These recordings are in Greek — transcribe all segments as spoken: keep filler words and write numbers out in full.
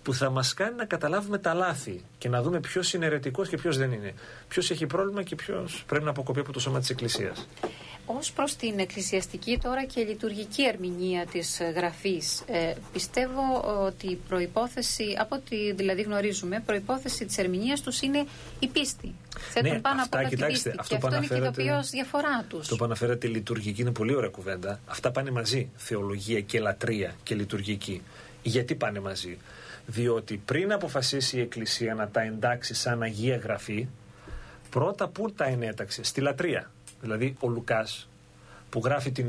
που θα μας κάνει να καταλάβουμε τα λάθη και να δούμε ποιος είναι αιρετικός και ποιος δεν είναι. Ποιος έχει πρόβλημα και ποιος πρέπει να αποκοπεί από το σώμα της Εκκλησίας. Ως προς την εκκλησιαστική τώρα και λειτουργική ερμηνεία της γραφής, ε, πιστεύω ότι η προϋπόθεση, από ό,τι δηλαδή γνωρίζουμε, προϋπόθεση της ερμηνείας τους είναι η πίστη. Θέτουν ναι, πάνω αυτά, από την κοιτάξτε, πίστη. αυτό και αυτό είναι και το οποίο διαφορά τους. Αυτό που αναφέρατε, η λειτουργική, είναι πολύ ωραία κουβέντα. Αυτά πάνε μαζί, θεολογία και λατρεία και λειτουργική. Γιατί πάνε μαζί? Διότι πριν αποφασίσει η Εκκλησία να τα εντάξει σαν Αγία Γραφή, πρώτα που τα ενέταξε? Στη λατρεία. Δηλαδή ο Λουκάς που γράφει την,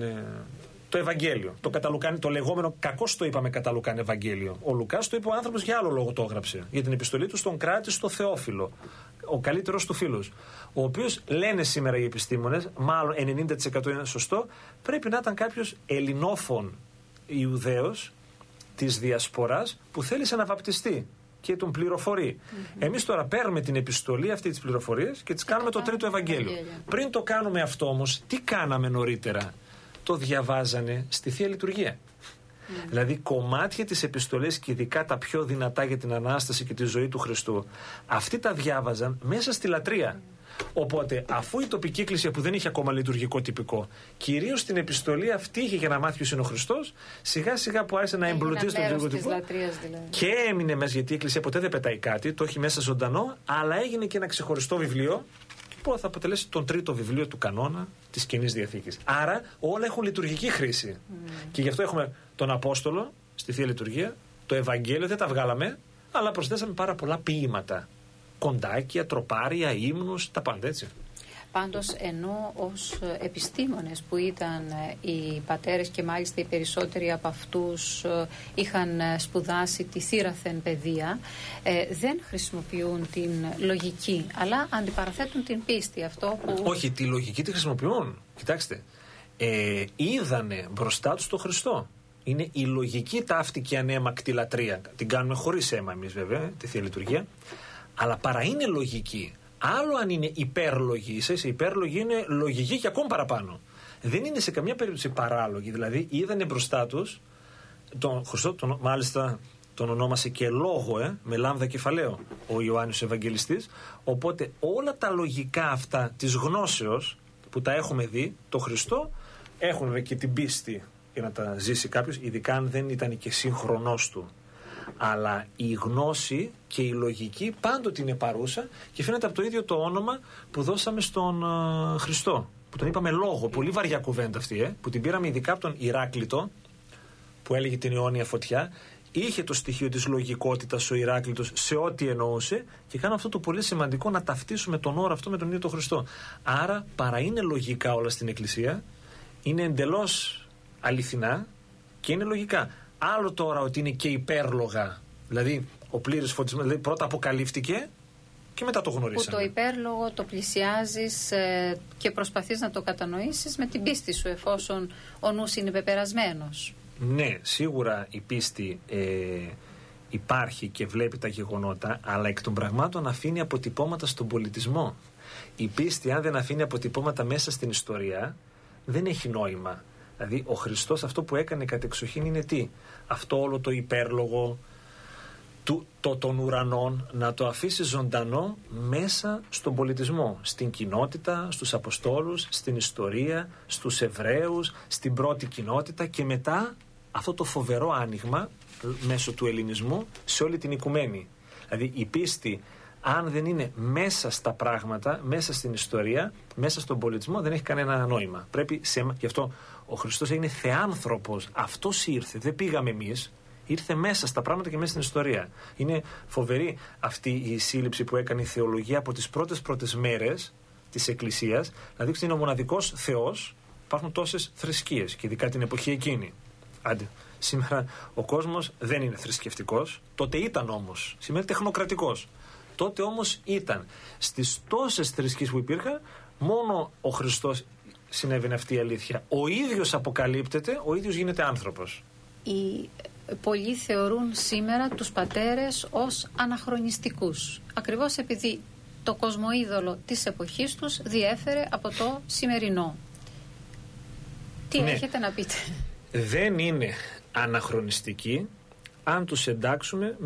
το Ευαγγέλιο, το καταλουκάνει, το λεγόμενο, κακώς το είπαμε καταλουκάνει Ευαγγέλιο. Ο Λουκάς το είπε ο άνθρωπος για άλλο λόγο το έγραψε. Για την επιστολή του στον κράτης στο Θεόφιλο, ο καλύτερος του φίλος. Ο οποίος, λένε σήμερα οι επιστήμονες, μάλλον ενενήντα τοις εκατό είναι σωστό, πρέπει να ήταν κάποιος ελληνόφων Ιουδαίος της Διασποράς που θέλησε να βαπτιστεί και τον πληροφορεί. Mm-hmm. Εμείς τώρα παίρνουμε την επιστολή αυτή της πληροφορίας και τις κάνουμε το, το τρίτο Ευαγγέλιο. Ευαγγέλιο. Πριν το κάνουμε αυτό όμως, τι κάναμε νωρίτερα? Το διαβάζανε στη Θεία Λειτουργία. Mm. Δηλαδή κομμάτια της επιστολής και ειδικά τα πιο δυνατά για την Ανάσταση και τη ζωή του Χριστού, αυτοί τα διάβαζαν μέσα στη λατρεία. Mm. Οπότε, αφού η τοπική εκκλησία που δεν είχε ακόμα λειτουργικό τυπικό, κυρίως την επιστολή αυτή είχε για να μάθει ποιος είναι ο Χριστός, σιγά σιγά που άρχισε να εμπλουτίζει το λειτουργικό τυπικό. Δηλαδή. Και έμεινε μέσα, γιατί η εκκλησία ποτέ δεν πετάει κάτι, το έχει μέσα ζωντανό, αλλά έγινε και ένα ξεχωριστό βιβλίο, που θα αποτελέσει τον τρίτο βιβλίο του κανόνα της Καινής Διαθήκης. Άρα, όλα έχουν λειτουργική χρήση. Mm. Και γι' αυτό έχουμε τον Απόστολο στη Θεία Λειτουργία, το Ευαγγέλιο δεν τα βγάλαμε, αλλά προσθέσαμε πάρα πολλά ποίηματα. Κοντάκια, τροπάρια, ύμνους, τα πάντα, έτσι. Πάντως, ενώ ως επιστήμονες που ήταν οι πατέρες και μάλιστα οι περισσότεροι από αυτούς είχαν σπουδάσει τη θύραθεν παιδεία, ε, δεν χρησιμοποιούν την λογική, αλλά αντιπαραθέτουν την πίστη. Αυτό που... Όχι, τη λογική τη χρησιμοποιούν. Κοιτάξτε, ε, είδανε μπροστά τους τον Χριστό. Είναι η λογική ταύτη και ανέμακτη λατρεία. Την κάνουμε χωρίς αίμα εμείς βέβαια, τη Θεία Λειτουργία. Αλλά παρά είναι λογική. Άλλο αν είναι υπέρλογη. Είσαι υπέρλογη, είναι λογική και ακόμα παραπάνω. Δεν είναι σε καμία περίπτωση παράλογη. Δηλαδή είδανε μπροστά τους τον Χριστό, τον, μάλιστα τον ονόμασε και λόγο, ε, με λάμδα κεφαλαίο, ο Ιωάννης ο Ευαγγελιστής. Οπότε όλα τα λογικά αυτά της γνώσεως που τα έχουμε δει, το Χριστό, έχουν και την πίστη για να τα ζήσει κάποιος, ειδικά αν δεν ήταν και σύγχρονός του. Αλλά η γνώση και η λογική πάντοτε είναι παρούσα και φαίνεται από το ίδιο το όνομα που δώσαμε στον uh, Χριστό, που τον είπαμε λόγο. Πολύ βαριά κουβέντα αυτή, ε, που την πήραμε ειδικά από τον Ηράκλειτο, που έλεγε την αιώνια φωτιά. Είχε το στοιχείο της λογικότητας ο Ηράκλειτος σε ό,τι εννοούσε και κάνω αυτό το πολύ σημαντικό, να ταυτίσουμε τον όρο αυτό με τον ίδιο τον Χριστό. Άρα παρά είναι λογικά όλα στην Εκκλησία, είναι εντελώς αληθινά και είναι λογικά. Άλλο τώρα ότι είναι και υπέρλογα, δηλαδή ο πλήρης φωτισμός, δηλαδή πρώτα αποκαλύφθηκε και μετά το γνωρίσαμε. Που το υπέρλογο το πλησιάζεις ε, και προσπαθείς να το κατανοήσεις με την πίστη σου, εφόσον ο νους είναι πεπερασμένος. Ναι, σίγουρα η πίστη ε, υπάρχει και βλέπει τα γεγονότα, αλλά εκ των πραγμάτων αφήνει αποτυπώματα στον πολιτισμό. Η πίστη, αν δεν αφήνει αποτυπώματα μέσα στην ιστορία, δεν έχει νόημα. Δηλαδή ο Χριστός αυτό που έκανε κατεξοχήν είναι τι? Αυτό όλο το υπέρλογο του, το, των ουρανών να το αφήσει ζωντανό μέσα στον πολιτισμό, στην κοινότητα, στους Αποστόλους, στην ιστορία, στους Εβραίους, στην πρώτη κοινότητα και μετά αυτό το φοβερό άνοιγμα μέσω του ελληνισμού σε όλη την οικουμένη. Δηλαδή η πίστη, αν δεν είναι μέσα στα πράγματα, μέσα στην ιστορία, μέσα στον πολιτισμό, δεν έχει κανένα νόημα. Πρέπει σε... Γι' αυτό ο Χριστός είναι θεάνθρωπος. Αυτός ήρθε, δεν πήγαμε εμείς. Ήρθε μέσα στα πράγματα και μέσα στην ιστορία. Είναι φοβερή αυτή η σύλληψη που έκανε η θεολογία από τις πρώτες πρώτες μέρες της Εκκλησίας. Να δείξει ότι είναι ο μοναδικός Θεός. Υπάρχουν τόσες θρησκείες και ειδικά την εποχή εκείνη. Άντε. Σήμερα ο κόσμος δεν είναι θρησκευτικός. Τότε ήταν όμως. Σήμερα είναι τεχνοκρατικός. Τότε όμως ήταν. Στις τόσες θρησκείες που υπήρχαν, μόνο ο Χριστός συνέβαινε αυτή η αλήθεια. Ο ίδιος αποκαλύπτεται, ο ίδιος γίνεται άνθρωπος. Οι πολλοί θεωρούν σήμερα τους πατέρες ως αναχρονιστικούς. Ακριβώς επειδή το κοσμοείδωλο της εποχής τους διέφερε από το σημερινό. Τι ναι. έχετε να πείτε? Δεν είναι αναχρονιστικοί αν τους εντάξουμε